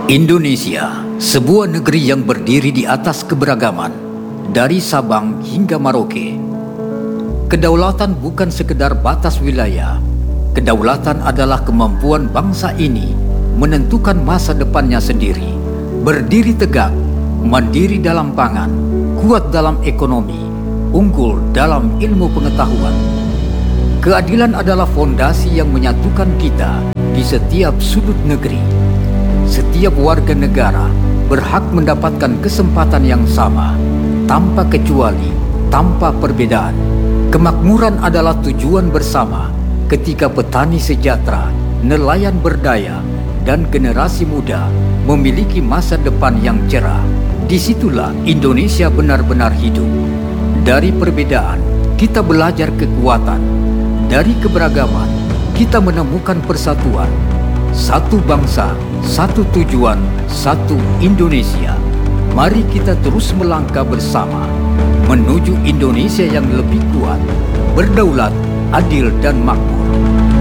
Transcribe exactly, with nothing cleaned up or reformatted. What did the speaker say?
Indonesia, sebuah negeri yang berdiri di atas keberagaman, dari Sabang hingga Merauke. Kedaulatan bukan sekedar batas wilayah. Kedaulatan adalah kemampuan bangsa ini menentukan masa depannya sendiri, berdiri tegak, mandiri dalam pangan, kuat dalam ekonomi, unggul dalam ilmu pengetahuan. Keadilan adalah fondasi yang menyatukan kita di setiap sudut negeri. Setiap warga negara berhak mendapatkan kesempatan yang sama, tanpa kecuali, tanpa perbedaan. Kemakmuran adalah tujuan bersama ketika petani sejahtera, nelayan berdaya, dan generasi muda memiliki masa depan yang cerah. Disitulah Indonesia benar-benar hidup. Dari perbedaan, kita belajar kekuatan. Dari keberagaman, kita menemukan persatuan. Satu bangsa, satu tujuan, satu Indonesia. Mari kita terus melangkah bersama menuju Indonesia yang lebih kuat, berdaulat, adil dan makmur.